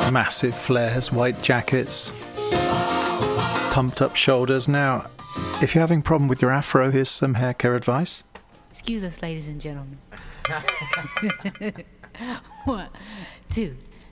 Massive flares, white jackets, pumped up shoulders. Now, if you're having a problem with your afro, here's some hair care advice. Excuse us, ladies and gentlemen. 1, 2,